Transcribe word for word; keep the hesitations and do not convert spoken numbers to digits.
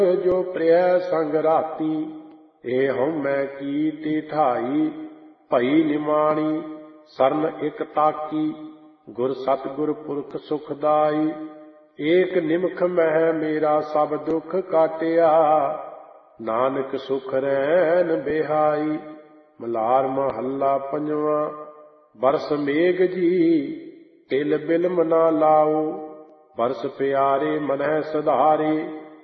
ਜੋ ਪ੍ਰਿਆ ਸੰਗ ਰਾਤੀ, ਇਹ ਹਉਮੈ ਕੀਤੀ ਠਾਈ। ਭਈ ਨਿਮਾਣੀ ਸਰਨ ਇਕ ਤਾਕੀ, ਗੁਰ ਸਤਿਗੁਰ ਪੁਰਖ ਸੁਖਦਾਈ। ਏਕ ਨਿਮਖ ਮਹਿ ਮੇਰਾ ਸਭ ਦੁਖ ਕਾਟਿਆ, ਨਾਨਕ ਸੁਖ ਰੈਨ ਬਿਹਾਈ। ਮਲਾਰ ਮਹੱਲਾ ਪੰਜਵਾਂ। ਬਰਸ ਮੇਘ ਜੀ ਤਿਲ ਬਿਲਮ ਨਾ ਲਾਓ, ਬਰਸ ਪਿਆਰੇ ਮਨਹਿ ਸਧਾਰੇ।